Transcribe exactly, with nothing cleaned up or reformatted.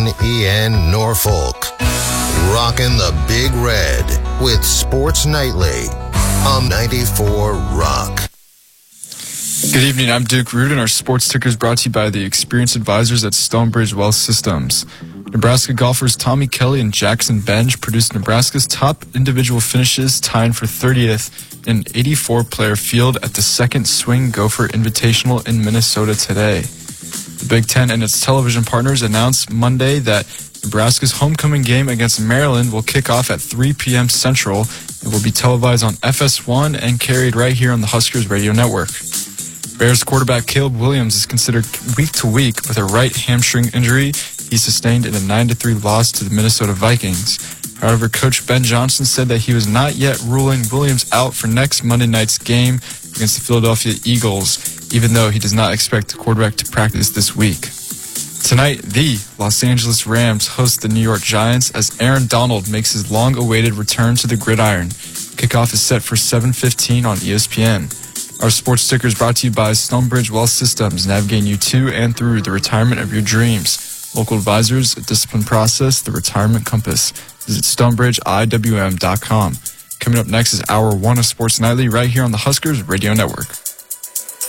N E N Norfolk. Rockin' the Big Red with Sports Nightly on ninety-four Rock. Good evening, I'm Duke Root, and our sports ticker is brought to you by the experienced advisors at Stonebridge Wealth Systems. Nebraska golfers Tommy Kelly and Jackson Bench produced Nebraska's top individual finishes, tying for thirtieth in an eighty-four player field at the Second Swing Gopher Invitational in Minnesota today. The Big Ten and its television partners announced Monday that Nebraska's homecoming game against Maryland will kick off at three p.m. Central and will be televised on F S one and carried right here on the Huskers radio network. Bears quarterback Caleb Williams is considered week to week with a right hamstring injury he sustained in a nine to three loss to the Minnesota Vikings. However, Coach Ben Johnson said that he was not yet ruling Williams out for next Monday night's game against the Philadelphia Eagles, even though he does not expect the quarterback to practice this week. Tonight, the Los Angeles Rams host the New York Giants as Aaron Donald makes his long-awaited return to the gridiron. Kickoff is set for seven fifteen on E S P N. Our sports ticker is brought to you by Stonebridge Wealth Systems, navigating you to and through the retirement of your dreams. Local advisors, a disciplined process, the retirement compass. Visit stonebridge I W M dot com. Coming up next is Hour one of Sports Nightly right here on the Huskers Radio Network.